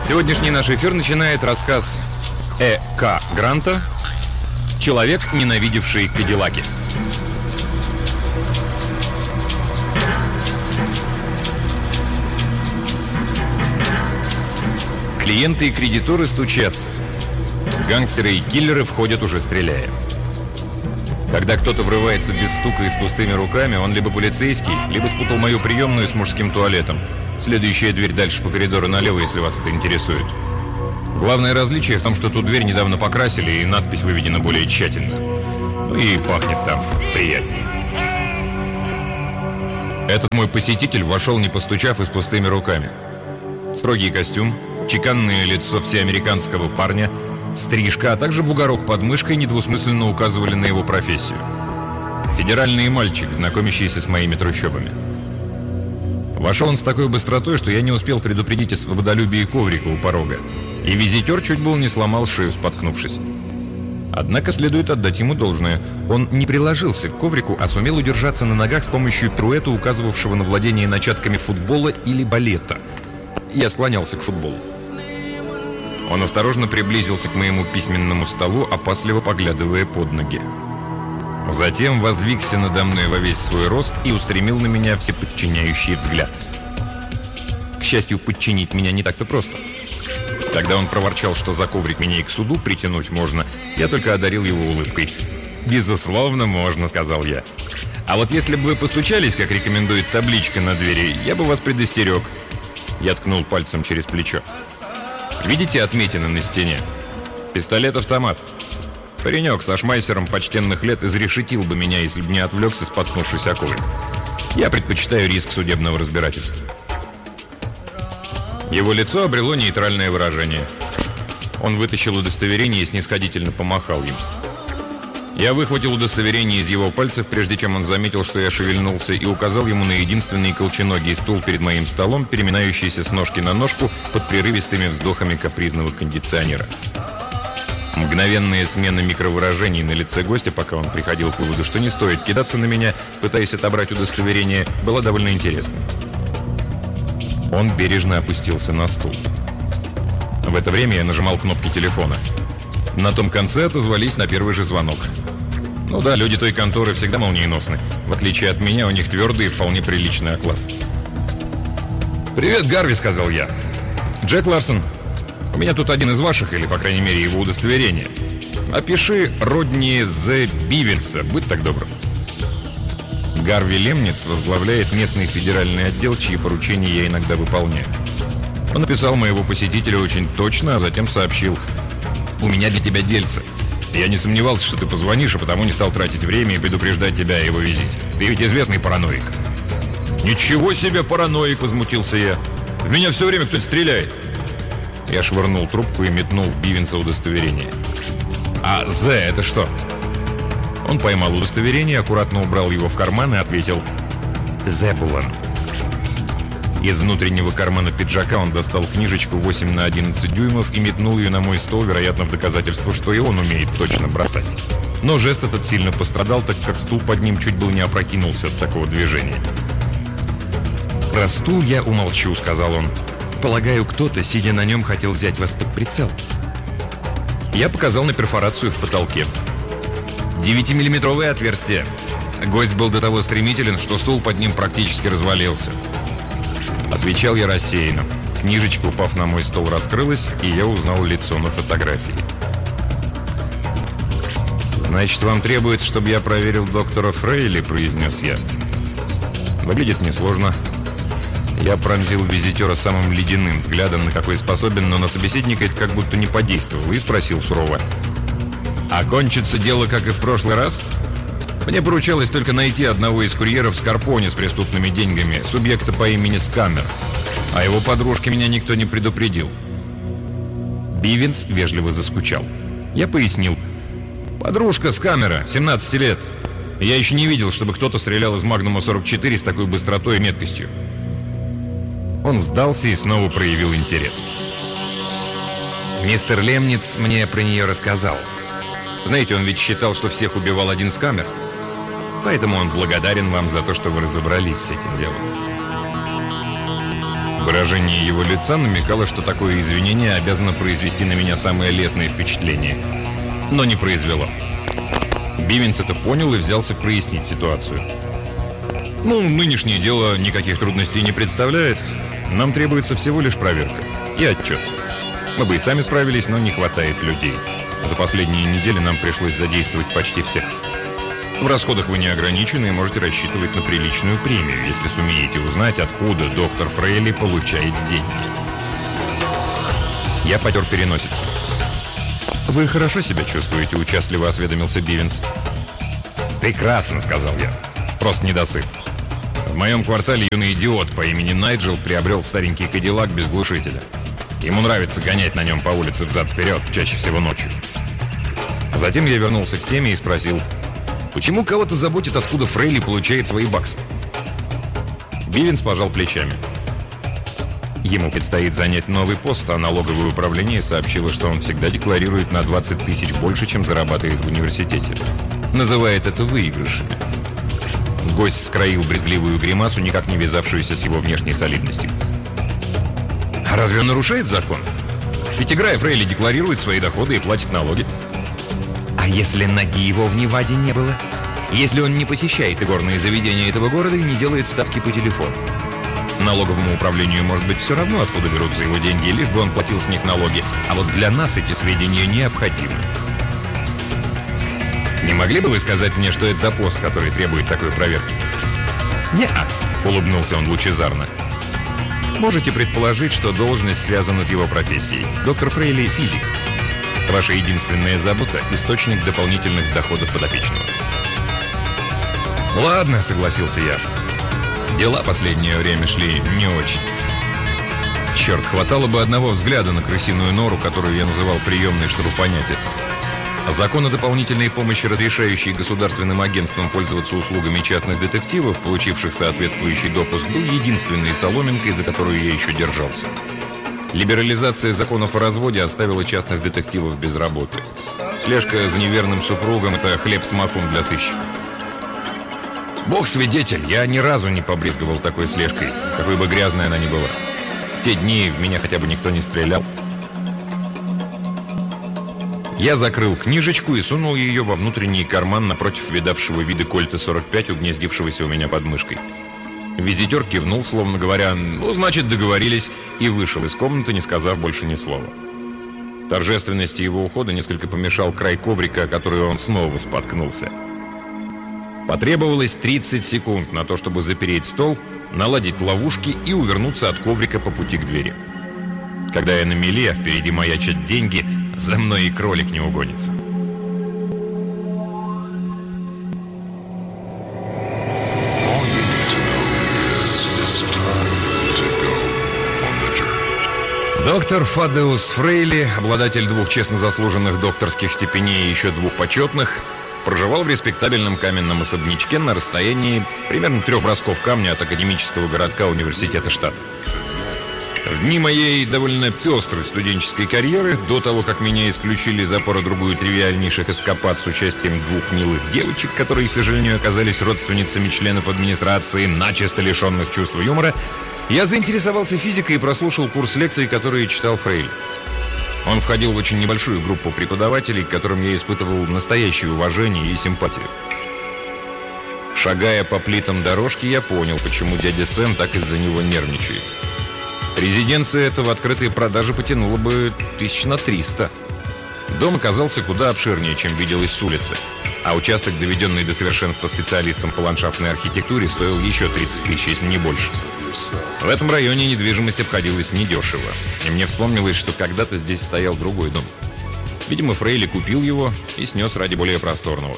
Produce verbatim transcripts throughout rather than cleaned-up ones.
Сегодняшний наш эфир начинает рассказ Э. К. Гранта «Человек, ненавидевший Кадиллаки». Клиенты и кредиторы стучатся. Гангстеры и киллеры входят, уже стреляя. Когда кто-то врывается без стука и с пустыми руками, он либо полицейский, либо спутал мою приемную с мужским туалетом. Следующая дверь дальше по коридору налево, если вас это интересует. Главное различие в том, что ту дверь недавно покрасили, и надпись выведена более тщательно. Ну и пахнет там приятнее. Этот мой посетитель вошел, не постучав, и с пустыми руками. Строгий костюм, чеканное лицо всеамериканского парня, стрижка, а также бугорок под мышкой недвусмысленно указывали на его профессию. Федеральный мальчик, знакомящийся с моими трущобами. Вошел он с такой быстротой, что я не успел предупредить о свободолюбии коврика у порога, и визитер чуть было не сломал шею, споткнувшись. Однако следует отдать ему должное. Он не приложился к коврику, а сумел удержаться на ногах с помощью пируэта, указывавшего на владение начатками футбола или балета. Я склонялся к футболу. Он осторожно приблизился к моему письменному столу, опасливо поглядывая под ноги. Затем воздвигся надо мной во весь свой рост и устремил на меня всеподчиняющий взгляд. К счастью, подчинить меня не так-то просто. Когда он проворчал, что за коврик меня и к суду притянуть можно, я только одарил его улыбкой. «Безусловно, можно», — сказал я. «А вот если бы вы постучались, как рекомендует табличка на двери, я бы вас предостерег». Я ткнул пальцем через плечо. «Видите отметины на стене? Пистолет-автомат. Паренек со шмайсером почтенных лет изрешетил бы меня, если бы не отвлекся, споткнувшись о коврик. Я предпочитаю риск судебного разбирательства». Его лицо обрело нейтральное выражение. Он вытащил удостоверение и снисходительно помахал им. Я выхватил удостоверение из его пальцев, прежде чем он заметил, что я шевельнулся, и указал ему на единственный колченогий стул перед моим столом, переминающийся с ножки на ножку под прерывистыми вздохами капризного кондиционера. Мгновенная смена микровыражений на лице гостя, пока он приходил к выводу, что не стоит кидаться на меня, пытаясь отобрать удостоверение, была довольно интересной. Он бережно опустился на стул. В это время я нажимал кнопки телефона. На том конце отозвались на первый же звонок. Ну да, люди той конторы всегда молниеносны. В отличие от меня, у них твердый и вполне приличный оклад. «Привет, Гарви», — сказал я. «Джек Ларсон. У меня тут один из ваших, или, по крайней мере, его удостоверение. Опиши Родни З. Бивенса, будь так добр». Гарви Лемниц возглавляет местный федеральный отдел, чьи поручения я иногда выполняю. Он описал моего посетителя очень точно, а затем сообщил: «У меня для тебя дельце. Я не сомневался, что ты позвонишь, а потому не стал тратить время и предупреждать тебя о его визите. Ты ведь известный параноик». «Ничего себе параноик!» — возмутился я. «В меня все время кто-то стреляет». Я швырнул трубку и метнул в Бивенса удостоверение. «А З — это что?» Он поймал удостоверение, аккуратно убрал его в карман и ответил: «Зебулон». Из внутреннего кармана пиджака он достал книжечку восемь на одиннадцать дюймов и метнул ее на мой стол, вероятно, в доказательство, что и он умеет точно бросать. Но жест этот сильно пострадал, так как стул под ним чуть было не опрокинулся от такого движения. «Про стул я умолчу», — сказал он. «Полагаю, кто-то, сидя на нем, хотел взять вас под прицел». Я показал на перфорацию в потолке. Девятимиллиметровое отверстие. Гость был до того стремителен, что стул под ним практически развалился. Отвечал я рассеянно. Книжечка, упав на мой стол, раскрылась, и я узнал лицо на фотографии. «Значит, вам требуется, чтобы я проверил доктора Фрейли», — произнес я. Выглядит несложно. Я пронзил визитера самым ледяным взглядом, на какой способен, но на собеседника это как будто не подействовало, и спросил сурово: «А кончится дело, как и в прошлый раз? Мне поручалось только найти одного из курьеров Скарпони с преступными деньгами, субъекта по имени Скамер. А его подружке меня никто не предупредил». Бивенс вежливо заскучал. Я пояснил: «Подружка Скамера, семнадцать лет. Я еще не видел, чтобы кто-то стрелял из Магнума сорок четыре с такой быстротой и меткостью». Он сдался и снова проявил интерес. «Мистер Лемниц мне про нее рассказал. Знаете, он ведь считал, что всех убивал один Скамер. Поэтому он благодарен вам за то, что вы разобрались с этим делом». Выражение его лица намекало, что такое извинение обязано произвести на меня самое лестное впечатление. Но не произвело. Бивенс это понял и взялся прояснить ситуацию. Ну, нынешнее дело никаких трудностей не представляет. Нам требуется всего лишь проверка и отчет. Мы бы и сами справились, но не хватает людей. За последние недели нам пришлось задействовать почти всех. В расходах вы не ограничены и можете рассчитывать на приличную премию, если сумеете узнать, откуда доктор Фрейли получает деньги. Я потер переносицу. «Вы хорошо себя чувствуете?» – участливо осведомился Бивенс. «Прекрасно», – сказал я. «Просто недосып. В моем квартале юный идиот по имени Найджел приобрел старенький кадиллак без глушителя. Ему нравится гонять на нем по улице взад-вперед, чаще всего ночью». Затем я вернулся к теме и спросил, почему кого-то заботит, откуда Фрейли получает свои баксы? Бивенс пожал плечами. Ему предстоит занять новый пост, а налоговое управление сообщило, что он всегда декларирует на двадцать тысяч больше, чем зарабатывает в университете. Называет это выигрышами. Гость скроил брезгливую гримасу, никак не вязавшуюся с его внешней солидностью. А разве он нарушает закон? Ведь, играя, Фрейли декларирует свои доходы и платит налоги. А если ноги его в Неваде не было? Если он не посещает игорные заведения этого города и не делает ставки по телефону? Налоговому управлению может быть все равно, откуда берутся его деньги, лишь бы он платил с них налоги. А вот для нас эти сведения необходимы. Не могли бы вы сказать мне, что это за пост, который требует такой проверки? Не-а, улыбнулся он лучезарно. Можете предположить, что должность связана с его профессией. Доктор Фрейли – физик. Ваша единственная забота – источник дополнительных доходов подопечного. «Ладно», – согласился я. Дела последнее время шли не очень. Черт, хватало бы одного взгляда на крысиную нору, которую я называл приемной, чтобы понять это. Закон о дополнительной помощи, разрешающий государственным агентствам пользоваться услугами частных детективов, получивших соответствующий допуск, был единственной соломинкой, за которую я еще держался. Либерализация законов о разводе оставила частных детективов без работы. Слежка за неверным супругом – это хлеб с маслом для сыщиков. Бог свидетель, я ни разу не побрезговал такой слежкой, какой бы грязной она ни была. В те дни в меня хотя бы никто не стрелял. Я закрыл книжечку и сунул ее во внутренний карман напротив видавшего виды кольта сорок пять, угнездившегося у меня под мышкой. Визитер кивнул, словно говоря, ну, значит, договорились, и вышел из комнаты, не сказав больше ни слова. Торжественности его ухода несколько помешал край коврика, о который он снова споткнулся. Потребовалось тридцать секунд на то, чтобы запереть стол, наладить ловушки и увернуться от коврика по пути к двери. Когда я на мели, а впереди маячат деньги, за мной и кролик не угонится. Доктор Фадеус Фрейли, обладатель двух честно заслуженных докторских степеней и еще двух почетных, проживал в респектабельном каменном особнячке на расстоянии примерно трех бросков камня от академического городка университета штата. В дни моей довольно пестрой студенческой карьеры, до того, как меня исключили за пару-другую тривиальнейших эскапад с участием двух милых девочек, которые, к сожалению, оказались родственницами членов администрации, начисто лишенных чувства юмора, я заинтересовался физикой и прослушал курс лекций, которые читал Фрейли. Он входил в очень небольшую группу преподавателей, к которым я испытывал настоящее уважение и симпатию. Шагая по плитам дорожки, я понял, почему дядя Сэм так из-за него нервничает. Резиденция эта в открытой продаже потянула бы тысяч на триста. Дом оказался куда обширнее, чем виделось с улицы, а участок, доведенный до совершенства специалистом по ландшафтной архитектуре, стоил еще тридцать тысяч, если не больше. В этом районе недвижимость обходилась недешево, и мне вспомнилось, что когда-то здесь стоял другой дом. Видимо, Фрейли купил его и снес ради более просторного.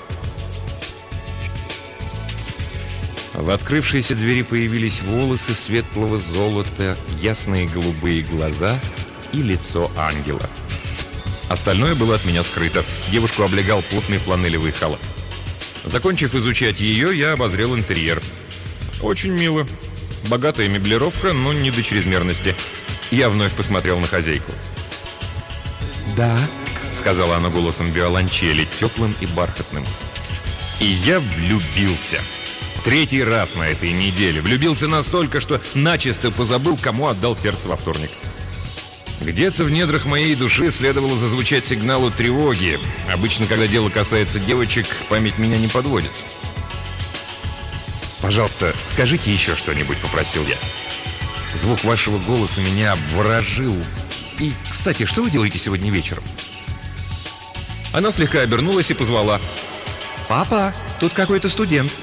В открывшейся двери появились волосы светлого золота, ясные голубые глаза и лицо ангела. Остальное было от меня скрыто. Девушку облегал плотный фланелевый халат. Закончив изучать ее, я обозрел интерьер. Очень мило. Богатая меблировка, но не до чрезмерности. Я вновь посмотрел на хозяйку. «Да», — сказала она голосом виолончели, теплым и бархатным. И я влюбился. третий раз на этой неделе. Влюбился настолько, что начисто позабыл, кому отдал сердце во вторник. Где-то в недрах моей души следовало зазвучать сигналу тревоги. Обычно, когда дело касается девочек, память меня не подводит. «Пожалуйста, скажите еще что-нибудь», — попросил я. Звук вашего голоса меня обворожил. И, кстати, что вы делаете сегодня вечером? Она слегка обернулась и позвала: «Папа, тут какой-то студент».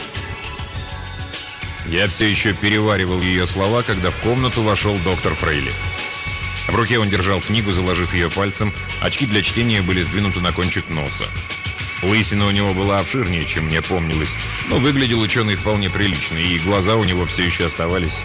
Я все еще переваривал ее слова, когда в комнату вошел доктор Фрейли. В руке он держал книгу, заложив ее пальцем. Очки для чтения были сдвинуты на кончик носа. Лысина у него была обширнее, чем мне помнилось, но выглядел ученый вполне прилично, и глаза у него все еще оставались